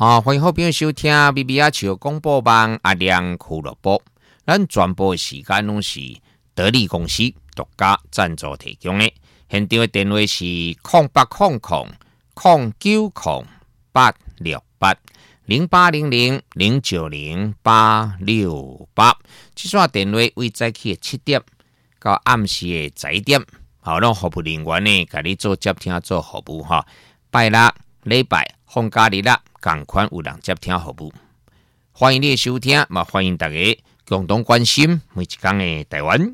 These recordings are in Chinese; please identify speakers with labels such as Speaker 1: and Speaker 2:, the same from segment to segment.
Speaker 1: 欢迎好朋友收听 BBR 广播网阿亮俱乐部。咱全部时间拢是得力公司独家赞助提供的。现场的电话是0800-868-0800-090-868。这线电话为早起7点到暗时的10点，让服务人员呢，给你做接听做服务哈。拜六、礼拜、放假日啦，同款有人接听服务。欢迎你的收听，嘛欢迎大家共同关心每一天的台湾。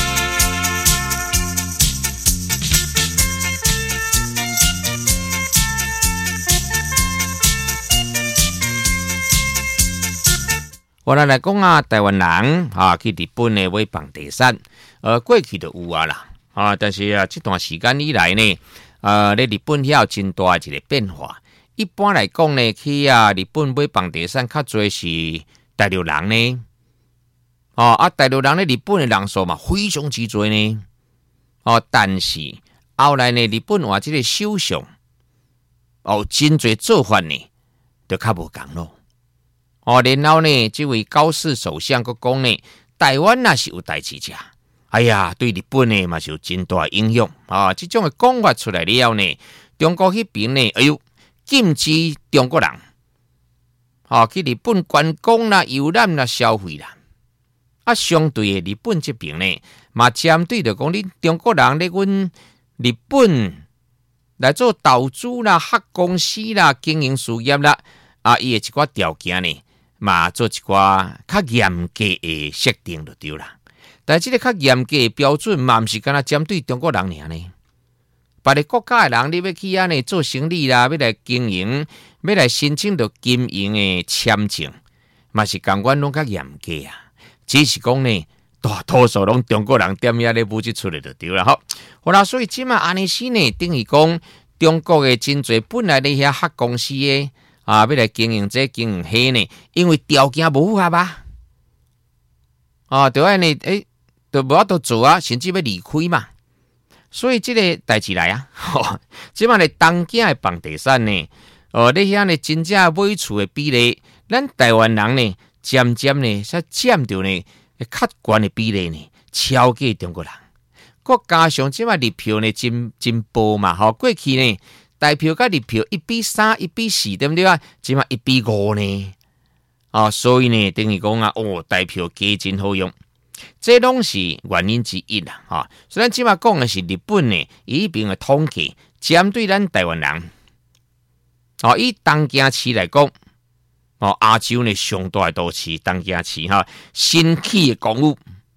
Speaker 1: 我来讲啊，台湾人去日本呢买房地产，过去就有啦，但是这段时间以来呢，在日本有真大一个变化。一般来讲呢，去日本买房地产较多是大陆人呢，大陆人咧日本的人数嘛非常之多呢，但是后来呢，日本话这个首相真侪做法呢，就较无共咯。然后呢，这位高市首相佫讲呢，台湾若是有代志吃，哎呀，对日本呢嘛是有真大影响这种的讲法出来了呢，中国迄边呢，哎呦，禁止中国人去日本观光啦、游览啦、消费啦。相对的日本这边呢，嘛针对着讲，你中国人咧阮日本来做投资啦、合公司啦、经营事业啦，伊的一寡条件呢，嘛做一寡较严格的设定就对啦。但是这个较严格的标准，嘛毋是干那针对中国人尔呢。别的国家的人，你要去呢做生意啦，要来经营，要来申請到经营的签证，嘛是共阮拢较严格啊。只是讲呢，大多数拢中国人踮遐咧舞即出来就对啦。好啦，所以即马安尼是呢，等于讲中国的真侪本来咧遐合公司的要来经营这经营迄呢，因为条件无符合就安尼就无法度做啊，甚至要离开嘛。所以这个代志来即马咧东京的房地产呢，你遐呢真正买厝的比例，咱台湾人呢，渐渐呢，占到呢较悬的比例呢，超过中国人。佮加上即马日票呢真薄嘛，过去呢台票甲日票1:3、1:4，对不对啊？即马1:5呢，所以呢等于讲台票价真好用。这拢是原因之一啦，所以咱即马讲的是日本呢，伊迄边的统计，针对咱台湾人，以东京市来讲，亚洲呢上大的都市东京市新起的公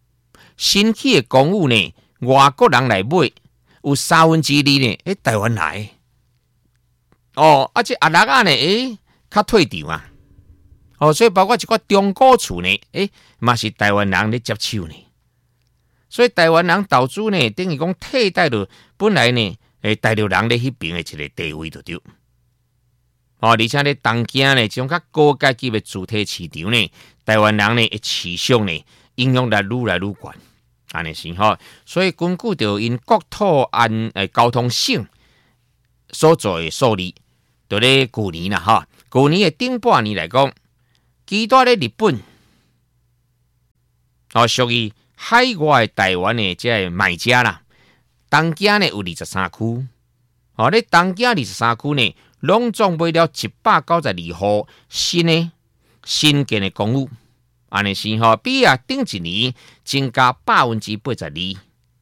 Speaker 1: 寓呢，外国人来买有2/3呢，台湾来这阿拉呢，较退场啊。所以包括一个中古厝呢，嘛是台湾人咧接手呢。所以台湾人投资呢，等于讲替代了本来呢，大陆人咧迄边的一个地位就对。而且咧东京呢，这种较高阶级的主体市场呢，台湾人呢市场呢影响力愈来愈悬，安尼是所以根据着因国土交通省所做的数字，就咧去年啦去年的顶半年来讲。其他咧日本，属于海外台湾的这买家啦，东京呢有23区，咧东京23区呢，拢总买了192户新建的公寓，安尼是比顶一年增加82%。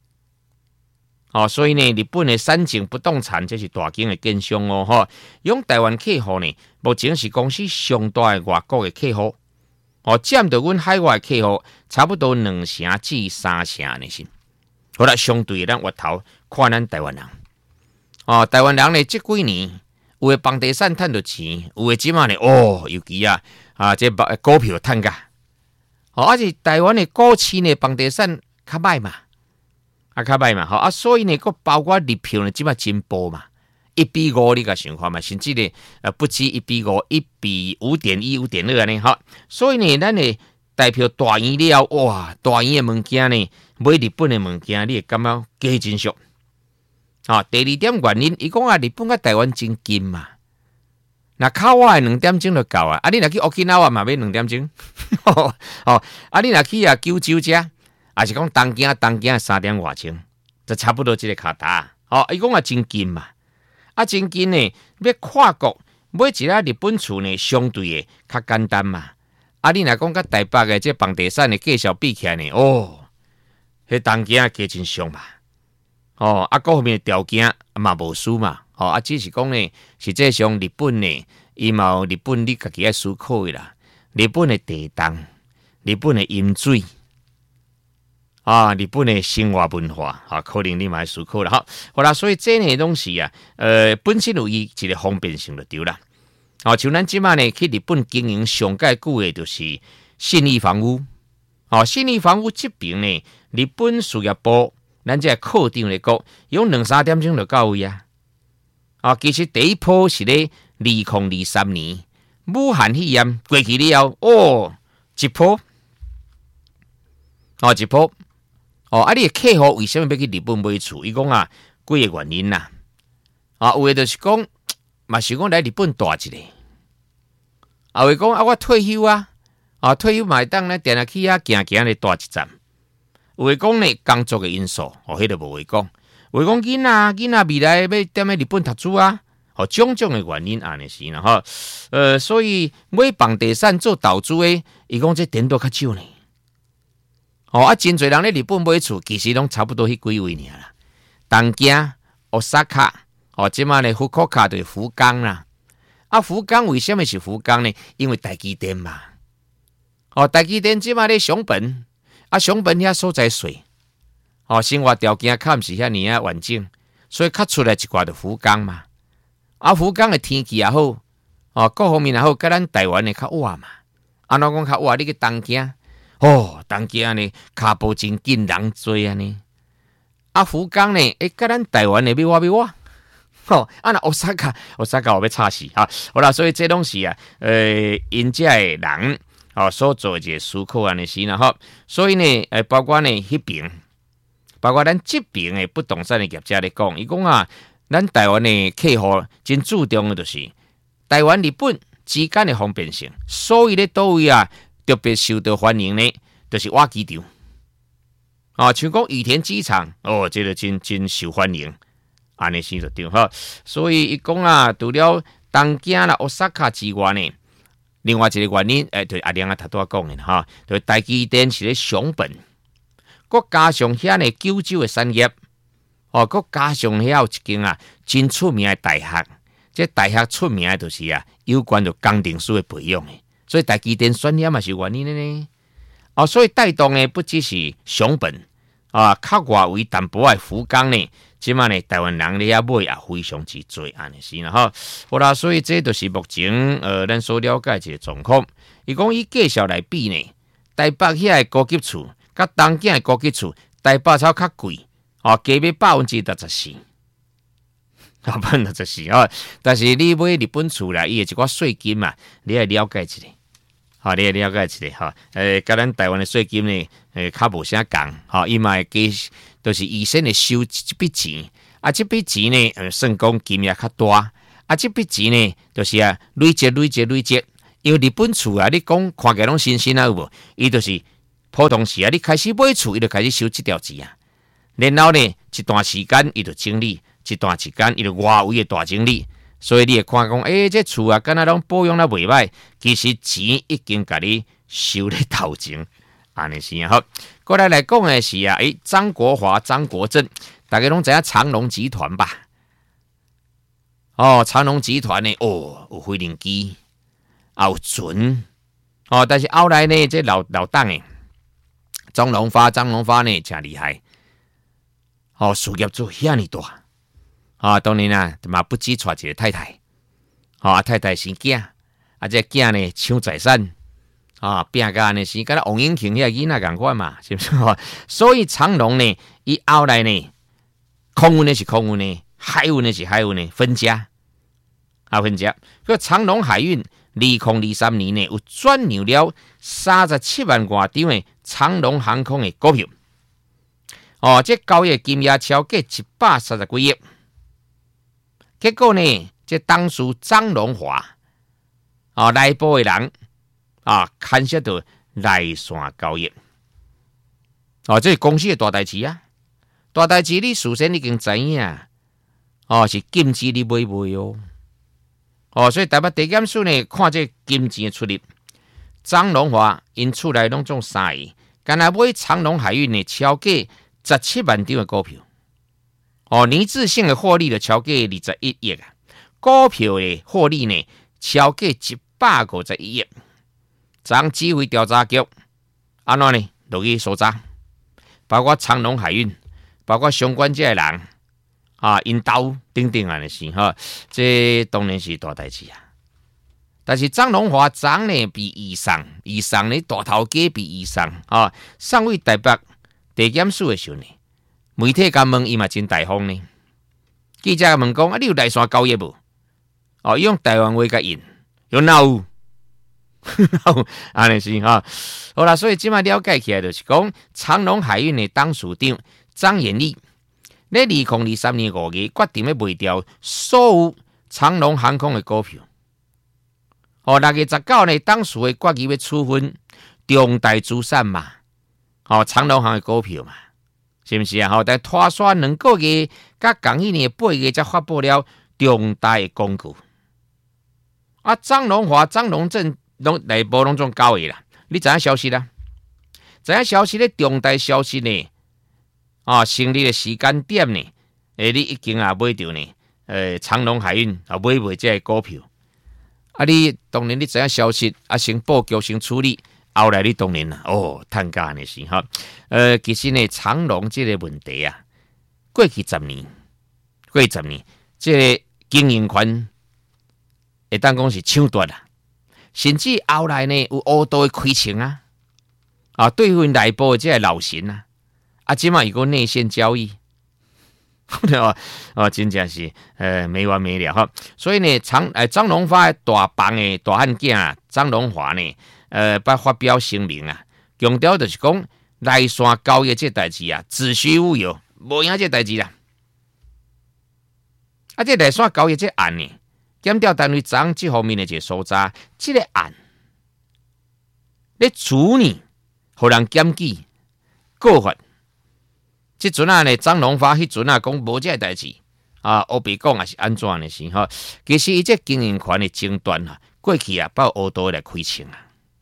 Speaker 1: 所以呢，日本的三井不动产这是大间的建商用台湾客户呢，目前是公司上大的外国的客户，占到阮海外客户差不多2成至3成呢是。好啦，相对咱回头看咱台湾人，台湾人呢这几年有的房地产赚到钱，有的即马呢尤其这股票赚噶，而且台湾的股市呢房地产较歹嘛。较歹嘛，所以呢，佫包括日票呢，即马真薄嘛，1:5你甲想看嘛，甚至呢，不止1:5，1:5.1、5.2呢，所以呢，咱的代票大院了，哇，大院的物件呢，买日本的物件，你会感觉价真俗。第二点原因，伊讲日本甲台湾真近嘛， 那靠我2点钟就够啊！你若去 Okinawa 嘛，要2点钟。你若去九州遮，也是讲东京3点外钟，就差不多这个卡达。伊讲啊真近嘛，真近呢，要跨国买一个日本厝呢，相对的较简单嘛。你若讲甲台北的这房地产的介绍比起来呢，迄东京价真俗嘛。各方面的条件嘛无输嘛。只是讲呢，实际上日本呢，伊嘛有日本你家己爱思考的啦。日本的地动，日本的饮水，日本的生活文化，可能你嘛爱思考啦。好啦，所以这呢东西啊，本身有伊一个方便性就对啦。像咱即马呢去日本经营上介久的，就是信义房屋。信义房屋这边呢，日本事业部咱这课长来讲，用2-3点钟就到位啊。其实第一波是咧2023年武汉肺炎过去了后，一波，一波，你的客户为什么要去日本买厝？伊讲几个原因啦。有的就是讲，嘛想讲来日本住一个。有的讲我退休退休嘛会当咧定下去行行咧住一站。有的讲呢工作的因素，迄个无话讲。有的讲囡仔未来要踮咧日本读书种种的原因安尼是啦所以买房地产做投资的，伊讲这点都较少呢。真侪人咧日本买厝，其实拢差不多迄几位尔啦。东京、Osaka，即马咧福岡就是福冈啦。福冈为什么是福冈呢？因为台积电嘛。台积电即马咧熊本，熊本遐所在水。生活条件较毋是遐尔完整，所以较出来一寡就福冈嘛。福冈的天气也好，各方面也好，甲咱台湾的较晚嘛。安怎讲较晚？你去东京，东京呢脚步真紧，人多呢。福冈呢，甲咱台湾的比我。那Osaka我要吵死好啦，所以这东西因遮的人所做一个思考安尼是啦所以呢，包括呢迄边。包括咱这边的不动产的业者来讲，伊讲咱台湾的客户真注重的就是台湾、日本之间的方便性，所以咧倒位特别受到欢迎呢，就是挖机场。像讲羽田机场，这个真受欢迎，安尼是就对所以伊讲除了东京啦、Osaka 之外呢，另外一个原因，就是阿亮头拄讲的就是台积电是咧熊本。佮加上遐呢九州的产业，佮加上遐有一间真出名的大学，这大学出名的就是有关着工程师的培养的，所以台积电选遐嘛是原因的呢。所以带动的不只是熊本较外围淡薄的福冈呢，即马呢台湾人咧遐买也非常之多，安尼是啦好啦，所以这就是目前咱所了解一个状况。伊讲以介绍来比呢，台北遐的高级厝。甲东京的高级厝，台北超较贵，加要64%，但是你买日本厝啦，伊的一寡税金嘛，你要了解一下，你要了解一下甲咱台湾的税金呢，较无啥共，伊嘛会加，就是医生的收一笔钱，这笔钱呢，算讲金额较大，这笔钱呢，就是累积，因为日本厝你讲看起来拢新鲜有无？伊就是。普通时你开始买厝，伊就开始收这条钱然后呢，一段时间伊就整理，一段时间伊就外围的大整理，所以你会看讲，这厝敢若拢保养得袂歹，其实钱已经甲你收咧头前，安尼是好。过来讲的是张国华、张国政，大家拢知影长荣集团吧？长荣集团呢，有飞行机，有船，但是后来呢，这老党诶。张荣发呢，真厉害，事业做遐尼大，当然嘛不止娶一个太太，太太生囝，这囝呢抢财产，拼甲安尼是，敢若王永庆遐囡仔共款嘛，是不是？所以长荣呢，伊后来呢，空运的是空运的，海运的是海运的，分家，分家。个长荣海运2023年呢，有转让了37万外张的。长荣航空的股票，这交易金额超过130几亿。结果呢，这当初张荣华内部的人牵涉到内线交易。这是公司的大代志啊！大代志你事先已经知影，是禁止你买卖哦。所以台北地检署呢，看这金钱的出入，张荣华因厝内拢总3亿，干那买长荣海运呢，超过17万张的股票。年质性的获利就超过21亿啊，股票的获利呢，超过151亿。张指挥调查局安怎呢？落去搜查，包括长荣海运，包括相关这的人因兜等等安尼是这当然是大代志啊。但是张荣华长呢比以上呢大头家比以上上位台北地检署的时候呢，媒体甲问伊嘛真大方呢。记者问讲你有内线交易无？伊用台湾话甲应，有哪有？安尼是好啦，所以即摆了解起来就是讲，长荣海运的董事长张延利，在2023年5月决定要卖掉所有长荣航空的股票。6月19日，董事会决议要处分重大资产嘛，长荣航的股票嘛，是不是啊？但拖刷2个月，甲同迄年8月才发布了重大的公告。张荣华、张荣正内部拢总交易啦，你知影消息啦？知影消息咧，重大消息呢？成立的时间点呢？你已经买到呢？长荣海运买这个股票。你当然你知影消息先报局先处理，后来你当然趁价呢是其实呢，长荣这个问题啊，过去10年，这个经营权会当讲是抢夺啦。甚至后来呢，有乌道的亏钱对付内部的这个老神即嘛有个内线交易，真正是没完没了所以呢，张荣发大房的大汉囝张荣华呢，发表声明强调就是讲内线交易这代志子虚乌有，无影这代志啦。这内线交易这案呢？检调单位昨这方面的一个搜查，这个案，你处理，互人检举告发，即阵呢，张荣发迄阵讲无这代志乌白讲也是安怎的是其实伊这经营权的争端过去包乌道来开枪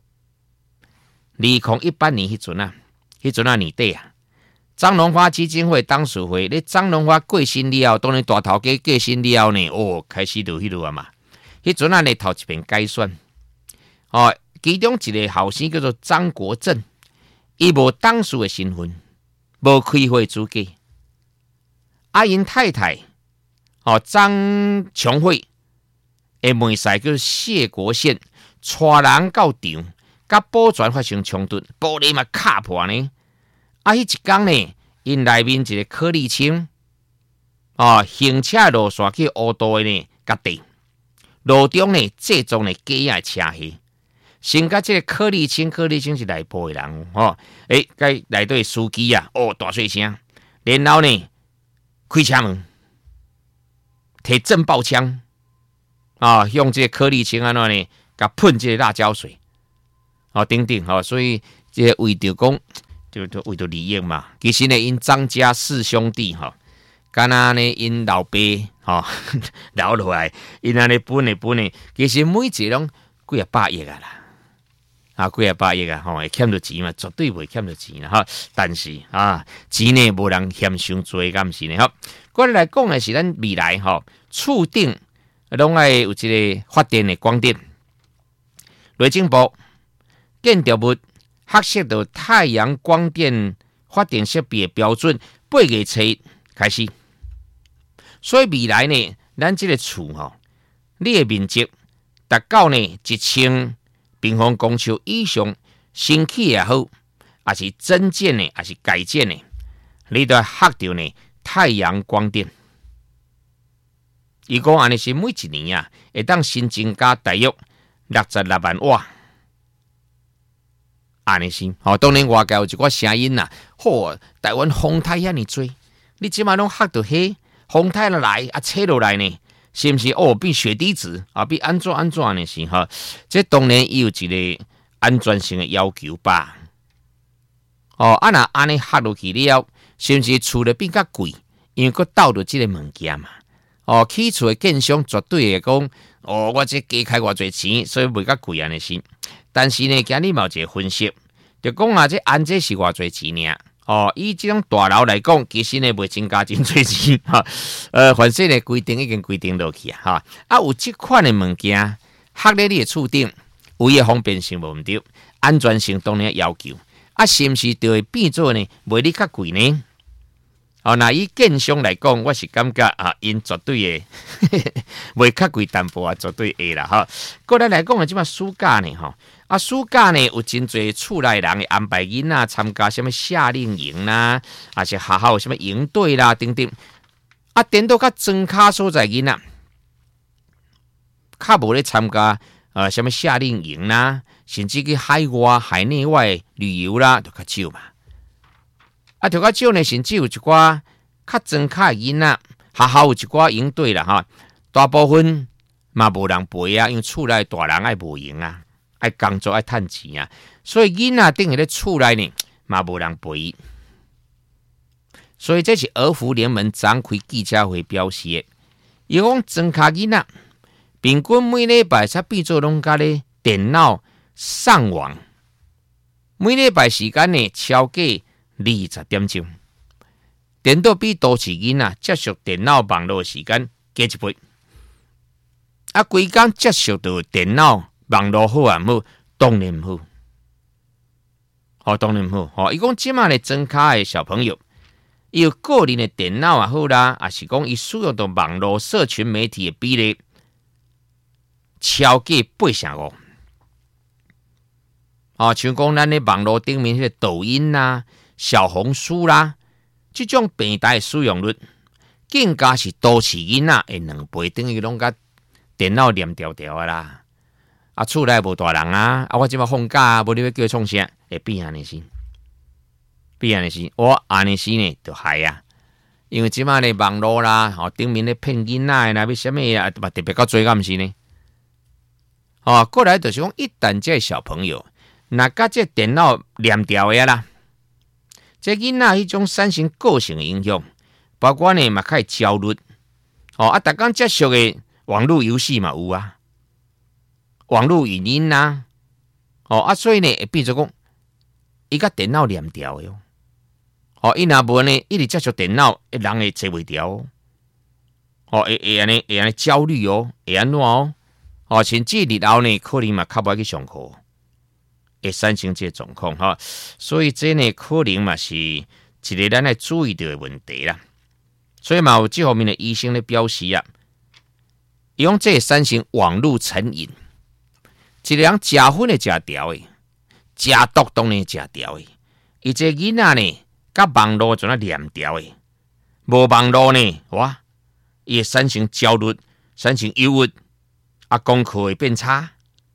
Speaker 1: 2018年迄阵年底张荣发基金会董事会，你张荣发过身了后，当然大头家过身了后呢，开始就迄路嘛。迄阵呢头一遍改选，其中一个后生叫做张国正，伊无董事的身份，无开会资格。因太太张琼慧的妹婿叫谢国宪，带人到场，甲保全发生冲突，玻璃嘛卡破呢。迄一天呢，因内面一个柯立青，行车路线去乌道的呢，甲地路中呢制作呢假的车祸，先甲这个柯立青是内部的人甲内底司机大细声，然后呢开车门，摕震爆枪用这个柯立青安怎呢，甲喷这个辣椒水等等所以这个为着讲。就为着利益嘛，其实呢，因张家4兄弟敢若呢，因老爸留落来，因安尼分呢，其实每一个拢几啊百亿啦，几啊百亿会欠着钱嘛，绝对袂欠着钱啦但是钱呢无人欠伤多，敢毋是呢我来讲的是咱未来厝顶拢爱有一个发电的光电，内政部建筑物。核实到太阳光电发电设备的标准，8月7日开始。所以未来呢，咱这个厝你的面积达到呢1000平方公尺以上，新起也好，还是增建呢，还是改建呢，你都要核到呢太阳光电。伊讲安尼是每一年会当新增加大约66万瓦。安尼是，当然外界有一寡声音台湾风台遐尼多，你即马拢吓到迄风台来吹落来呢， 是毋是变血滴子啊？变安怎呢？是哈？这当然伊有一个安全性的要求吧。那安尼学落去了，是毋是厝咧变较贵？因为佫斗着即个物件嘛。起厝的建商绝对会讲，我这加开偌侪钱，所以卖较贵安尼是。但是呢，今日嘛有一个分析，就讲这安这是偌侪钱尔。以这种大楼来讲，其实呢袂增加真侪钱哈。反正呢规定已经规定落去哈。有即款的物件，学咧你的厝顶，有伊的方便性无毋对，安全性当然要求。是毋是就会变做呢？卖你较贵呢？那以建商来讲，我是感觉因绝对会卖较贵淡薄绝对会啦哈。过来讲即马暑假呢暑假呢有真侪厝内人会安排囡仔参加什么夏令营啦，还是学校有什么营队啦等等。颠倒较庄卡所在囡仔，较无咧参加什么夏令营啦，甚至去海外、海内外旅游啦，就较少嘛。就较少呢，甚至有一寡较庄卡的囡仔，学校有一寡营队啦哈，大部分嘛无人陪因为厝内大人爱无闲爱工作爱趁钱所以囡仔等于咧厝内呢嘛无人陪。所以这是儿福联盟展开记者会表示的，伊讲庄卡囡仔平均每礼拜才变做拢甲咧电脑上网，每礼拜时间呢超过20点钟，颠倒比都市囡仔接触电脑网络的时间加一倍。规工接触到电脑网络好唔好？当然唔好，当然唔好。伊讲即马咧庄卡的小朋友，伊有个人的电脑也好啦，也是讲伊使用到网络社群媒体的比例超过85%。像讲咱的网络顶面迄个抖音啦、小红书啦，这种平台的使用率，更加是都市囡仔的2倍，等于拢甲电脑黏条条的啦。厝内无大人我即马放假无你要叫创啥，会变安尼是，我安尼是呢就害因为即马呢网络啦，顶面咧骗囡仔啦，要什么特别较多敢毋是呢？过来就是讲，一旦这小朋友若甲这电脑黏条的啦，这囡仔迄种产生个性的影响，包括呢嘛开始焦虑，逐工接触的网络游戏嘛有网络语音所以呢会变做讲，伊甲电脑黏条的伊若无呢一直接触电脑，人会坐袂牢会安尼焦虑会安怎甚至日后呢可能嘛较无去上课。会产生这状况所以这呢可能嘛是一个咱要注意到的问题啦。所以嘛有这方面的医生咧表示伊讲这会产生网络成瘾，一个人食薰会食条的，食毒当然食条的。伊这囡仔呢，甲网络就黏条的，无网络呢，伊会产生焦虑，产生忧郁，功课会变差。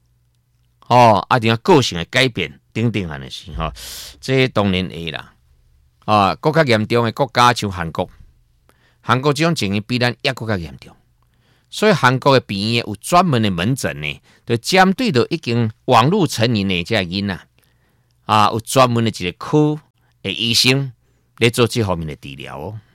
Speaker 1: 个性的改变等等安尼是这当然会啦。更较严重的国家像韩国这种情形比咱也更较严重。所以韩国的病院有专门的门诊呢，就针对到已经网络成瘾的这囡仔有专门的一个科的医生来做这方面的治疗